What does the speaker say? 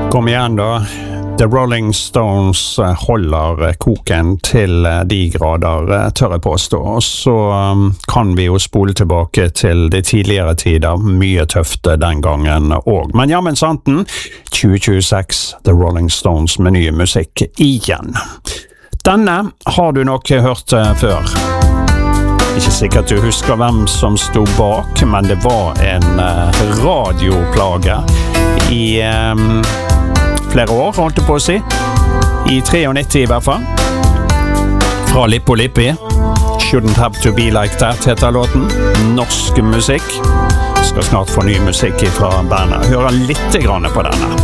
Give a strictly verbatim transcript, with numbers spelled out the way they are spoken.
Kom igjen da, The Rolling Stones holder koken til de grader, tør jeg påstå. Og så kan vi jo spole tilbake til de tidligere tider, mye tøft den gangen også. Men ja, men santen, tjue tjueseks, The Rolling Stones med ny musikk igjen. Denne har du nok hørt før. Ikke sikkert du husker hvem som stod bak, men det var en radioplage i... Um, flere år, holdt jeg på å si. I nittiotre i hvert fall. Fra Lippo Lippi. Shouldn't have to be like that, heter låten. Norsk musikk. Skal snart få ny musikk fra bandet. Hører litt grann på denne.